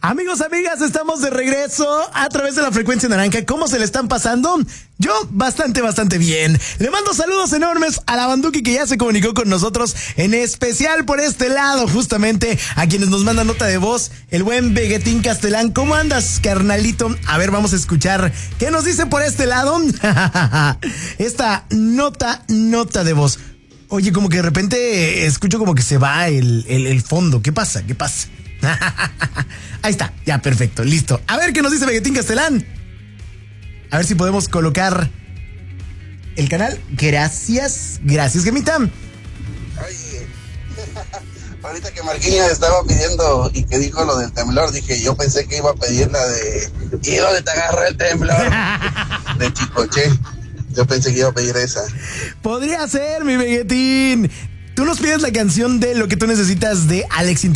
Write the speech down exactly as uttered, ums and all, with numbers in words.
Amigos, amigas, estamos de regreso a través de la frecuencia naranja. ¿Cómo se le están pasando? Yo bastante, bastante bien. Le mando saludos enormes a la Banduki que ya se comunicó con nosotros, en especial por este lado, justamente a quienes nos mandan nota de voz, el buen Vegetín Castelán. ¿Cómo andas, carnalito? A ver, vamos a escuchar qué nos dice por este lado esta nota, nota de voz. Oye, como que de repente escucho como que se va el, el, el fondo. ¿Qué pasa? ¿Qué pasa? Ahí está, ya, perfecto, listo. A ver qué nos dice Vegetín Castelán. A ver si podemos colocar el canal. Gracias, gracias, Gemita. Oye, ahorita que Marquinhos estaba pidiendo y que dijo lo del temblor, dije, yo pensé que iba a pedir la de ¿y dónde te agarró el temblor? De Chicoche. Yo pensé que iba a pedir esa. Podría ser, mi Vegetín. Tú nos pides la canción de Lo que tú necesitas de Alex